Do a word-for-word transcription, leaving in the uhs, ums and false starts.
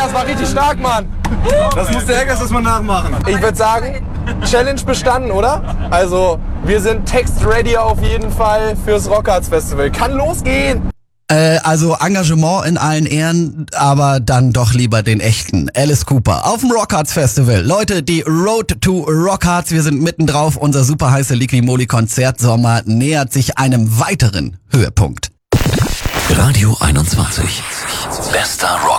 das war richtig stark, Mann. Das muss der Eggers erstmal nachmachen. Ich würde sagen, Challenge bestanden, oder? Also, wir sind text-ready auf jeden Fall fürs Rockharz Festival. Kann losgehen! Äh, also Engagement in allen Ehren, aber dann doch lieber den echten Alice Cooper auf dem Rockharz Festival. Leute, die Road to Rockharz, wir sind mitten drauf. Unser super heiße Liqui-Moly-Konzertsommer nähert sich einem weiteren Höhepunkt. Radio einundzwanzig. Bester Rock.